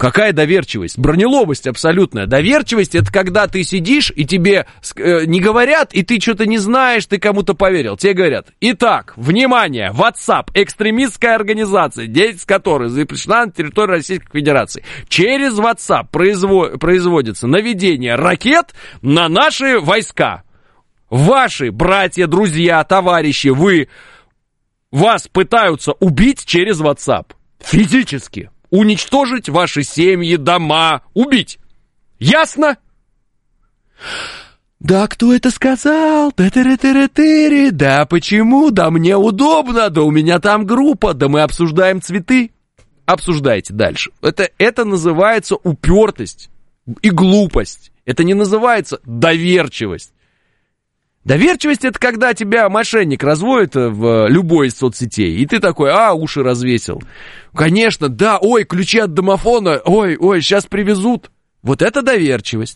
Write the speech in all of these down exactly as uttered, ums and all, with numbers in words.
Какая доверчивость? Бронелобость абсолютная. Доверчивость — это когда ты сидишь, и тебе э, не говорят, и ты что-то не знаешь, ты кому-то поверил. Тебе говорят: итак, внимание, WhatsApp, экстремистская организация, деятельность которой запрещена на территории Российской Федерации. Через WhatsApp произво- производится наведение ракет на наши войска. Ваши братья, друзья, товарищи, вы, вас пытаются убить через WhatsApp. Физически. Уничтожить ваши семьи, дома, убить. Ясно? Да, кто это сказал? Ты-ты-ты-ты-ты. Да, почему? Да, мне удобно. Да, у меня там группа. Да, мы обсуждаем цветы. Обсуждайте дальше. Это, это называется упертость и глупость. Это не называется доверчивость. Доверчивость — это когда тебя мошенник разводит в любой из соцсетей, и ты такой: а, уши развесил. Конечно, да, ой, ключи от домофона, ой, ой, сейчас привезут. Вот это доверчивость.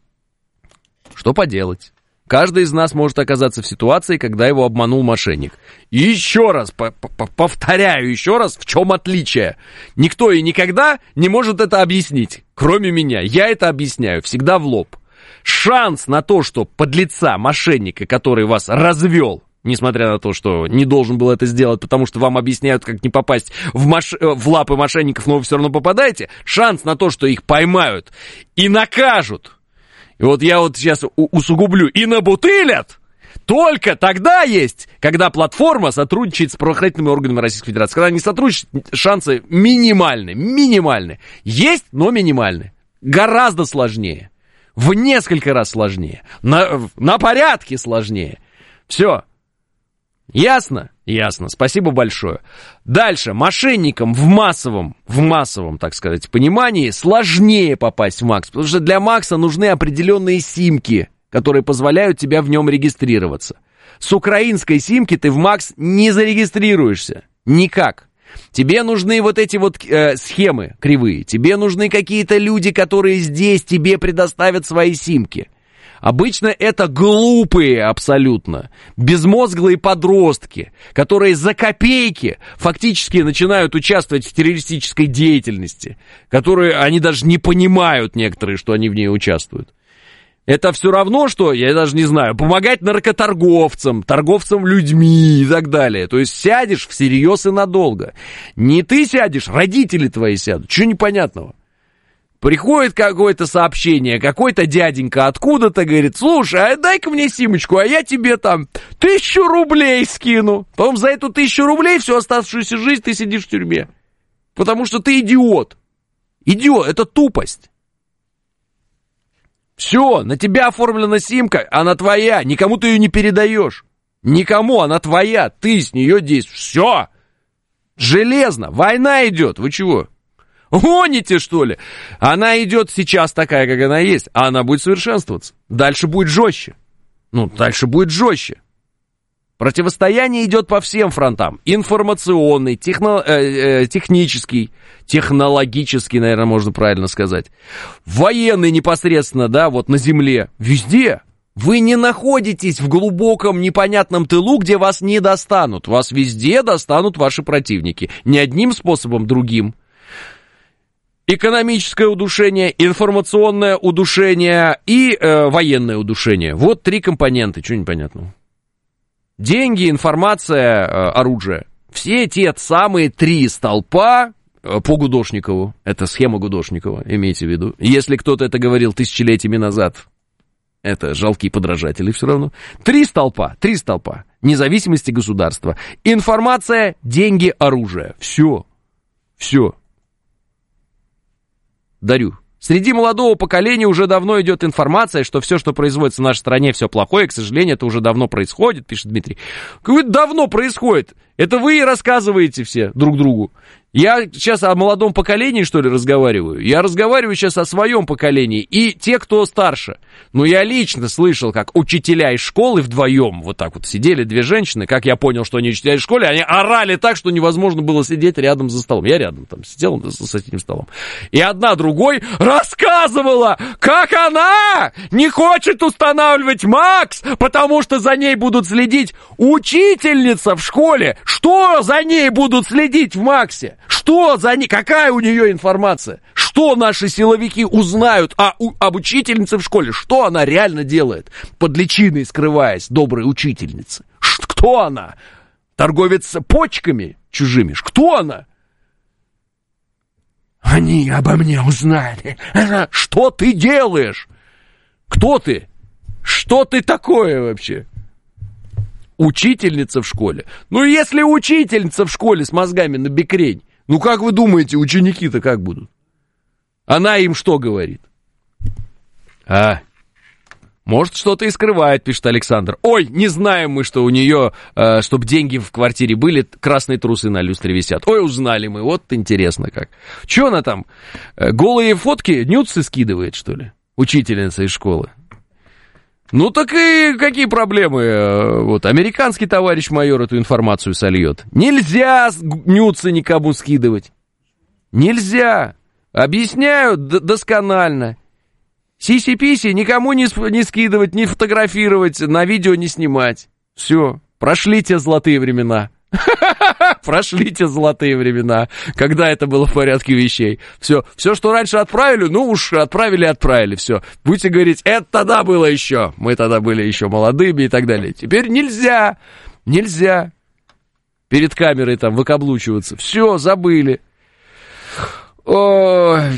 Что поделать? Каждый из нас может оказаться в ситуации, когда его обманул мошенник. И еще раз, повторяю еще раз, в чем отличие. Никто и никогда не может это объяснить, кроме меня. Я это объясняю всегда в лоб. Шанс на то, что подлеца, мошенника, который вас развел, несмотря на то, что не должен был это сделать, потому что вам объясняют, как не попасть в, маш... в лапы мошенников, но вы все равно попадаете, шанс на то, что их поймают и накажут, и вот я вот сейчас усугублю, и набутылят, только тогда есть, когда платформа сотрудничает с правоохранительными органами Российской Федерации. Когда не сотрудничает, шансы минимальны, минимальны. Есть, но минимальны. Гораздо сложнее. В несколько раз сложнее. На, на порядке сложнее. Все. Ясно? Ясно. Спасибо большое. Дальше. Мошенникам в массовом, в массовом, так сказать, понимании сложнее попасть в МАКС. Потому что для МАКСа нужны определенные симки, которые позволяют тебя в нем регистрироваться. С украинской симки ты в МАКС не зарегистрируешься. Никак. Тебе нужны вот эти вот э, схемы кривые. Тебе нужны какие-то люди, которые здесь тебе предоставят свои симки. Обычно это глупые абсолютно, безмозглые подростки, которые за копейки фактически начинают участвовать в террористической деятельности, которые они даже не понимают некоторые, что они в ней участвуют. Это все равно, что, я даже не знаю, помогать наркоторговцам, торговцам людьми и так далее. То есть сядешь всерьез и надолго. Не ты сядешь, родители твои сядут. Чего непонятного? Приходит какое-то сообщение, какой-то дяденька откуда-то говорит: слушай, а дай-ка мне симочку, а я тебе там тысячу рублей скину. Потом за эту тысячу рублей всю оставшуюся жизнь ты сидишь в тюрьме. Потому что ты идиот. Идиот, это тупость. Все, на тебя оформлена симка, она твоя, никому ты ее не передаешь. Никому, она твоя, ты с нее действуешь. Все, железно, война идет, вы чего? Гоните, что ли? Она идет сейчас такая, как она есть, а она будет совершенствоваться. Дальше будет жестче. Ну, дальше будет жестче. Противостояние идет по всем фронтам. Информационный, техно, э, э, технический, технологический, наверное, можно правильно сказать. Военный непосредственно, да, вот на земле. Везде. Вы не находитесь в глубоком непонятном тылу, где вас не достанут. Вас везде достанут ваши противники. Не одним способом, другим. Экономическое удушение, информационное удушение и э, военное удушение. Вот три компонента, чего непонятного. Деньги, информация, оружие. Все те самые три столпа по Гудошникову. Это схема Гудошникова, имейте в виду. Если кто-то это говорил тысячелетиями назад, это жалкие подражатели все равно. Три столпа, три столпа независимости государства. Информация, деньги, оружие. Все. Все. Дарю. Среди молодого поколения уже давно идет информация, что все, что производится в нашей стране, все плохое. К сожалению, это уже давно происходит, пишет Дмитрий. Говорит, давно происходит. Это вы и рассказываете все друг другу. Я сейчас о молодом поколении, что ли, разговариваю? Я разговариваю сейчас о своем поколении и те, кто старше. Но я лично слышал, как учителя из школы вдвоем вот так вот сидели, две женщины, как я понял, что они учителя из школы, они орали так, что невозможно было сидеть рядом за столом. Я рядом там сидел с этим столом. И одна другой рассказывала, как она не хочет устанавливать МАКС, потому что за ней будут следить учительница в школе. Что за ней будут следить в МАКСе? Что за ней? Какая у нее информация? Что наши силовики узнают о, у, об учительнице в школе? Что она реально делает? Под личиной скрываясь, доброй учительницы. Ш- кто она? Торговец почками чужими? Кто она? Они обо мне узнали. Что ты делаешь? Кто ты? Что ты такое вообще? Учительница в школе. Ну, если учительница в школе с мозгами на бекрень, ну, как вы думаете, ученики-то как будут? Она им что говорит? А, может, что-то и скрывает, пишет Александр. Ой, не знаем мы, что у нее, э, чтобы деньги в квартире были, красные трусы на люстре висят. Ой, узнали мы, вот интересно как. Че она там, э, голые фотки, нюдсы скидывает, что ли? Учительница из школы. Ну так и какие проблемы? Вот, американский товарищ майор эту информацию сольет. Нельзя нюдсы никому скидывать. Нельзя. Объясняю досконально. Сиси-писи никому не, не скидывать, не фотографировать, на видео не снимать. Все, прошли те золотые времена. Прошли те золотые времена, когда это было в порядке вещей. Все, все, что раньше отправили, ну уж отправили, отправили, все. Будете говорить, это тогда было еще, мы тогда были еще молодыми и так далее. Теперь нельзя, нельзя перед камерой там выкаблучиваться. Все, забыли. Ой,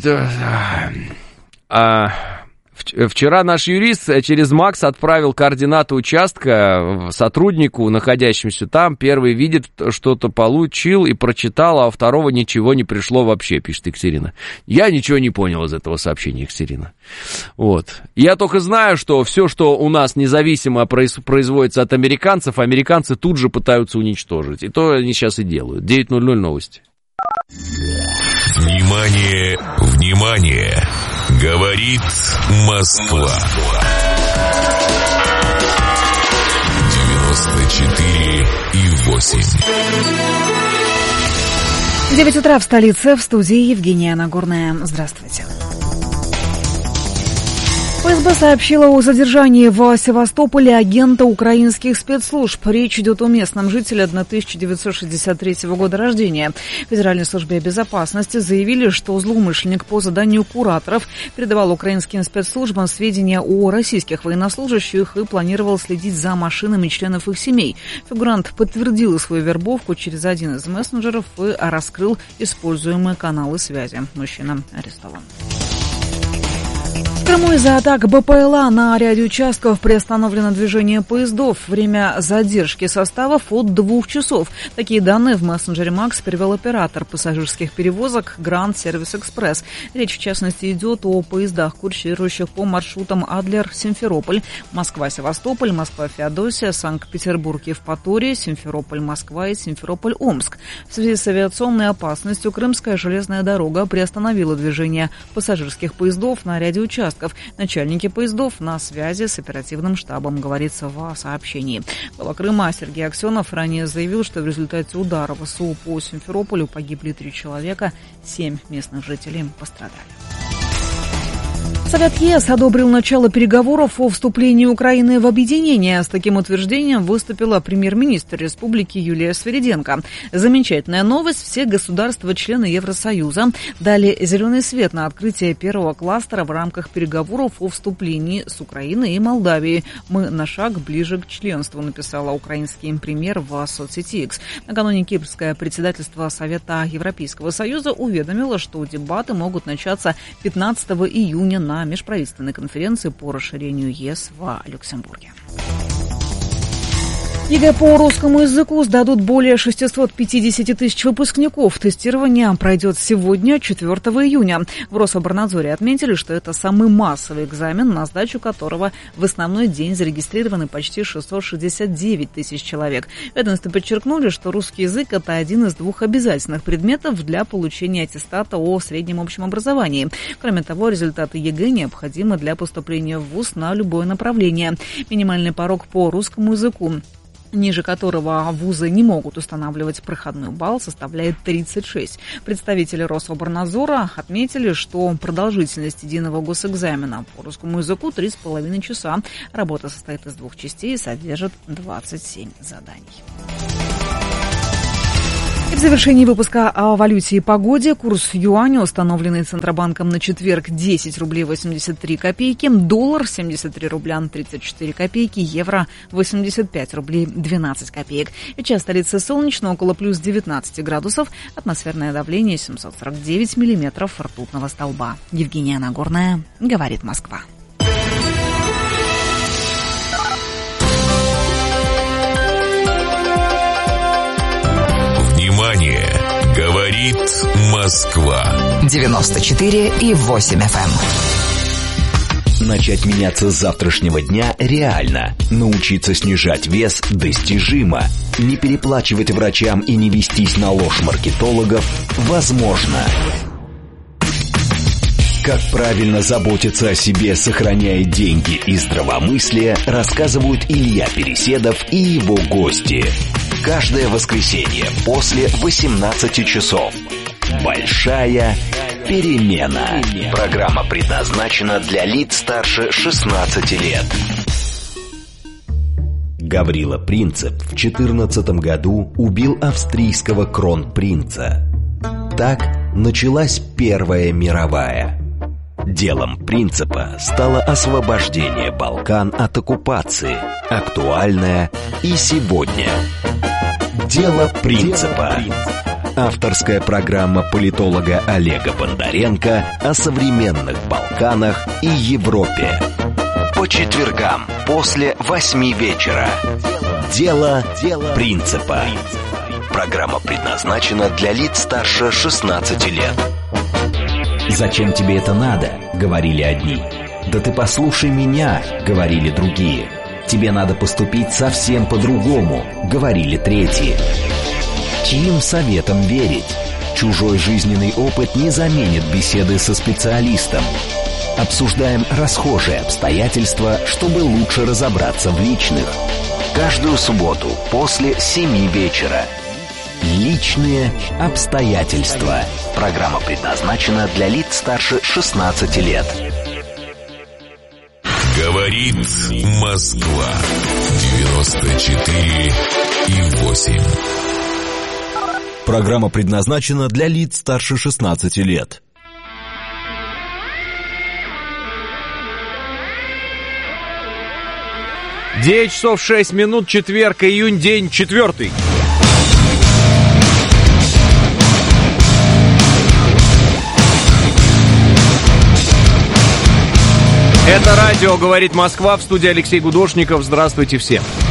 а... Вчера наш юрист через МАКС отправил координаты участка сотруднику, находящемуся там. Первый видит, что-то получил и прочитал, а у второго ничего не пришло вообще, пишет Екатерина. Я ничего не понял из этого сообщения, Екатерина. Вот. Я только знаю, что все, что у нас независимо производится от американцев, американцы тут же пытаются уничтожить. И то они сейчас и делают. девять ноль ноль новости. Внимание, внимание! Говорит Москва. девяносто четыре и восемь. девять утра в столице, в студии Евгения Нагорная. Здравствуйте. ФСБ сообщила о задержании в Севастополе агента украинских спецслужб. Речь идет о местном жителе тысяча девятьсот шестьдесят третьего года рождения. В Федеральной службе безопасности заявили, что злоумышленник по заданию кураторов передавал украинским спецслужбам сведения о российских военнослужащих и планировал следить за машинами членов их семей. Фигурант подтвердил свою вербовку через один из мессенджеров и раскрыл используемые каналы связи. Мужчина арестован. В Крыму из-за атак БПЛА на ряде участков приостановлено движение поездов. Время задержки составов от двух часов. Такие данные в мессенджере МАКС перевел оператор пассажирских перевозок Grand Service Express. Речь, в частности, идет о поездах, курсирующих по маршрутам Адлер-Симферополь, Москва-Севастополь, Москва-Феодосия, Санкт-Петербург-Евпатория, Симферополь-Москва и Симферополь-Омск. В связи с авиационной опасностью Крымская железная дорога приостановила движение пассажирских поездов на ряде участков. Начальники поездов на связи с оперативным штабом, говорится в сообщении. Глава Крыма Сергей Аксенов ранее заявил, что в результате удара ВСУ по Симферополю погибли три человека, семь местных жителей пострадали. Совет ЕС одобрил начало переговоров о вступлении Украины в объединение. С таким утверждением выступила премьер-министр республики Юлия Свириденко. Замечательная новость. Все государства-члены Евросоюза дали зеленый свет на открытие первого кластера в рамках переговоров о вступлении с Украиной и Молдавией. Мы на шаг ближе к членству, написала украинский премьер в соцсети X. Накануне кипрское председательство Совета Европейского Союза уведомило, что дебаты могут начаться пятнадцатого июня на межправительственной конференции по расширению ЕС в Люксембурге. ЕГЭ по русскому языку сдадут более шестьсот пятьдесят тысяч выпускников. Тестирование пройдет сегодня, четвёртого июня. В Рособорнадзоре отметили, что это самый массовый экзамен, на сдачу которого в основной день зарегистрированы почти шестьсот шестьдесят девять тысяч человек. В ведомстве подчеркнули, что русский язык – это один из двух обязательных предметов для получения аттестата о среднем общем образовании. Кроме того, результаты ЕГЭ необходимы для поступления в вуз на любое направление. Минимальный порог по русскому языку, ниже которого вузы не могут устанавливать проходной балл, составляет тридцать шесть. Представители Рособорнадзора отметили, что продолжительность единого госэкзамена по русскому языку три с половиной часа. Работа состоит из двух частей и содержит двадцать семь заданий. завершении выпуска о валюте и погоде. Курс юаня, установленный Центробанком на четверг, десять рублей восемьдесят три копейки, доллар семьдесят три рубля тридцать четыре копейки, евро восемьдесят пять рублей двенадцать копеек. Сейчас столица солнечно, около плюс девятнадцать градусов, атмосферное давление семьсот сорок девять миллиметров ртутного столба. Евгения Нагорная, говорит Москва. Внимание! Говорит Москва. девяносто четыре и восемь эф эм. Начать меняться с завтрашнего дня реально. Научиться снижать вес достижимо. Не переплачивать врачам и не вестись на ложь маркетологов возможно. Как правильно заботиться о себе, сохраняя деньги и здравомыслие, рассказывают Илья Переседов и его гости. Каждое воскресенье после восемнадцати часов. Большая перемена. Программа предназначена для лиц старше шестнадцати лет. Гаврила Принцип в четырнадцатом году убил австрийского кронпринца. Так началась Первая мировая. Делом Принципа стало освобождение Балкан от оккупации, актуальное и сегодня. Дело Принципа. Авторская программа политолога Олега Бондаренко о современных Балканах и Европе. По четвергам после восьми вечера. Дело Принципа. Программа предназначена для лиц старше шестнадцати лет. «Зачем тебе это надо?» — говорили одни. «Да ты послушай меня!» — говорили другие. «Тебе надо поступить совсем по-другому!» — говорили третьи. Чьим советом верить? Чужой жизненный опыт не заменит беседы со специалистом. Обсуждаем расхожие обстоятельства, чтобы лучше разобраться в личных. Каждую субботу после семи вечера. Личные обстоятельства. Программа предназначена для лиц старше шестнадцати лет. Говорит Москва. девяносто четыре и восемь. Программа предназначена для лиц старше шестнадцати лет. девять часов шесть минут, четверг, июнь, день четвертый. Это радио «Говорит Москва», в студии Алексей Гудошников. Здравствуйте всем.